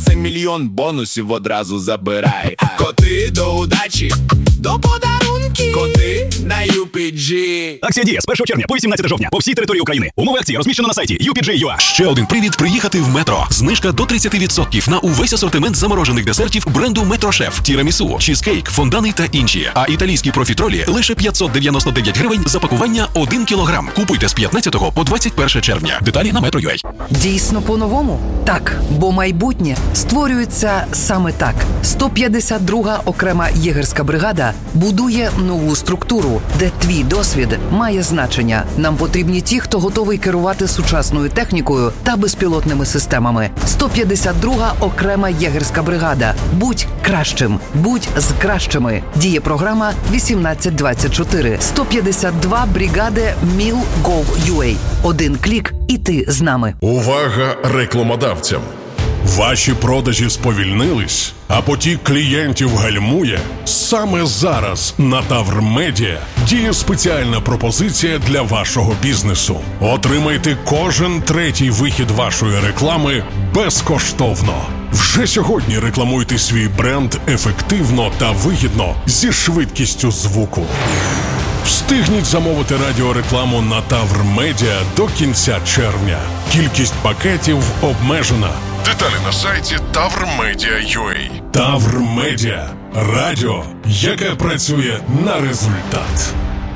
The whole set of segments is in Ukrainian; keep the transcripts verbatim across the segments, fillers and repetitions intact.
це мільйон бонусів одразу забирай. Коти до удачі, до подарунки. Коти на ю пі джі. Акція діє з першого червня по вісімнадцяте жовтня по всій території України. Умови акції розміщено на сайті ю пі джі крапка ю а. Ще один привід приїхати в Метро. Знижка до тридцять відсотків на увесь асортимент заморожених десертів бренду Метрошеф, тірамісу, чізкейк, фондани та інші. А італійські профітролі лише п'ятсот дев'яносто дев'ять гривень за пакування один кілограм. Купуйте з п'ятнадцятого по двадцять перше червня. Деталі на метро крапка ю а. Дійсно по-новому? Так, бо майбутнє створюється саме так. сто п'ятдесят друга окрема єгерська бригада будує нову структуру, де твій досвід має значення. Нам потрібні ті, хто готовий керувати сучасною технікою та безпілотними системами. сто п'ятдесят друга окрема єгерська бригада. Будь кращим. Будь з кращими. Діє програма вісімнадцять двадцять чотири. сто п'ятдесят два бригади міл гов крапка ю а. Один клік і ти з нами. Увага рекламодавцям! Ваші продажі сповільнились, а потік клієнтів гальмує? Саме зараз на Тавр Медіа діє спеціальна пропозиція для вашого бізнесу. Отримайте кожен третій вихід вашої реклами безкоштовно. Вже сьогодні рекламуйте свій бренд ефективно та вигідно зі швидкістю звуку. Встигніть замовити радіорекламу на Тавр Медіа до кінця червня. Кількість пакетів обмежена. Деталі на сайті тавр медіа крапка ю а. Тавр Медіа. Радіо, яке працює на результат.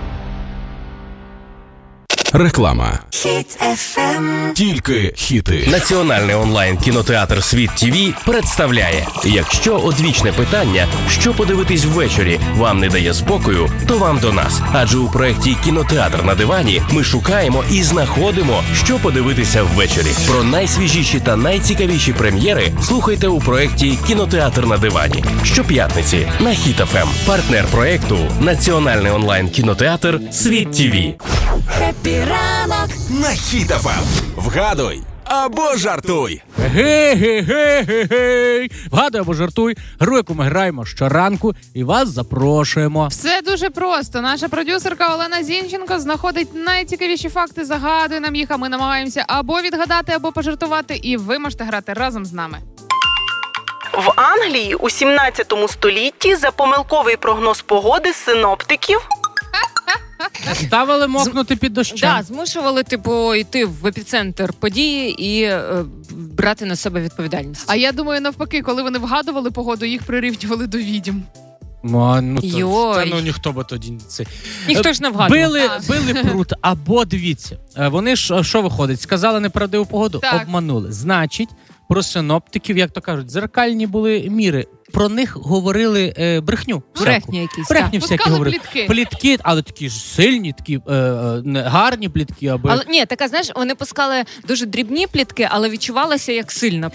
Реклама. Хіт еф ем. Тільки хіти. Національний онлайн-кінотеатр «Світ ТІВІ» представляє: якщо одвічне питання, що подивитись ввечері, вам не дає спокою, то вам до нас. Адже у проєкті «Кінотеатр на дивані» ми шукаємо і знаходимо, що подивитися ввечері. Про найсвіжіші та найцікавіші прем'єри слухайте у проєкті «Кінотеатр на дивані» щоп'ятниці на Хіт еф ем. Партнер проєкту – Національний онлайн-кінотеатр «Світ ТІВІ». Хеппі ранок На Хіт еф ем. Вгадуй або жартуй. Гей-гей-гей-гей-гей. Вгадуй або жартуй. Гру, яку ми граємо щоранку, і вас запрошуємо. Все дуже просто. Наша продюсерка Олена Зінченко знаходить найцікавіші факти, загадує нам їх, а ми намагаємося або відгадати, або пожартувати, і ви можете грати разом з нами. В Англії у сімнадцятому столітті за помилковий прогноз погоди синоптиків Ставили мокнути під дощем. Да, змушували, типу, йти в епіцентр події і е, брати на себе відповідальність. А я думаю, навпаки, коли вони вгадували погоду, їх прирівнювали до відьм. Ну, ну, Йой. та, ну ніхто би тоді це. Ніхто ж не вгадував. Били, били прут, або дивіться. Вони ж, що виходить, сказали неправдиву погоду, так. Обманули. Значить, про синоптиків, як то кажуть, дзеркальні були міри. Про них говорили е, брехню. Брехні якісь. Брехні так. всякі Пускали говорили. плітки. Плітки, але такі ж сильні, такі е, е, гарні плітки. Аби... Але ні, така, знаєш, вони пускали дуже дрібні плітки, але відчувалося як сильна.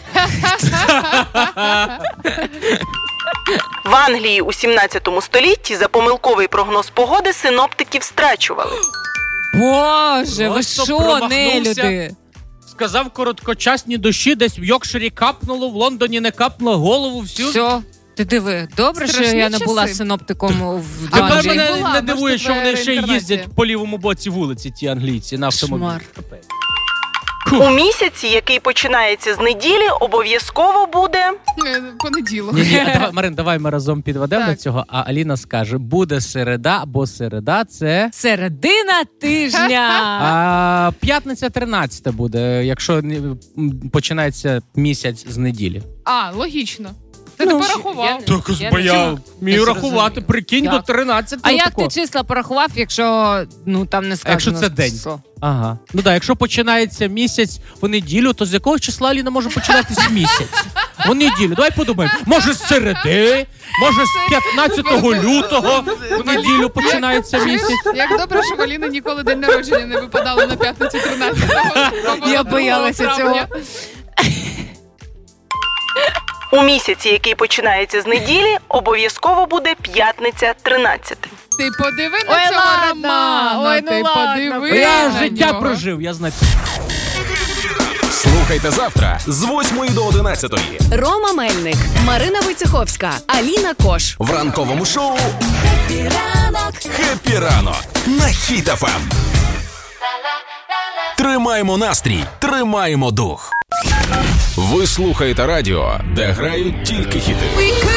в Англії у сімнадцятому столітті за помилковий прогноз погоди синоптиків страчували. Боже, ви Просто що, промахнувся. нелюди? Сказав короткочасні дощі, десь в Йоркширі капнуло, в Лондоні не капнуло, голову всю. Все, ти диви. Добре, Страшні що я не була часи. синоптиком в Тепер Англії. мене Була, не дивує, може, що вони ще й реінкарнація. їздять по лівому боці вулиці, ті англійці, на автомобілі. Шмар. У місяці, який починається з неділі, обов'язково буде... Е, Понеділок. Ні, ні, а давай, Марин, давай ми разом підведемо Так. до цього, а Аліна скаже, буде середа, бо середа це... Середина тижня. А п'ятниця тринадцята буде, якщо м, починається місяць з неділі. А, логічно. Ти Ну, не порахував. я- Так, Я бо не я чула. вмію Я рахувати, зрозуміла. прикинь, Як? до тринадцятого. А як такого. ти числа порахував, якщо ну там не сказано? Якщо це день. що? Ага. Ну так, якщо починається місяць в неділю, то з якого числа, Аліна, може починатись місяць? В неділю. Давай подумаємо. Може з середи, може з п'ятнадцятого лютого в неділю починається місяць. Як добре, що в Аліни ніколи день народження не випадало на п'ятницю тринадцятого. Я боялася цього. У місяці, який починається з неділі, обов'язково буде п'ятниця тринадцята. Ти подиви на Ой, цього ладно. Романа. Ой, ну Ти ладно. подиви Я на життя нього. прожив, я знаю. Слухайте завтра з восьмої до одинадцятої Рома Мельник, Марина Войцеховська, Аліна Кош. в ранковому шоу Хеппі ранок. «Хеппі ранок» на Хіт еф ем. Тримаємо настрій, тримаємо дух. Ви слухаєте радіо, де грають тільки хіти.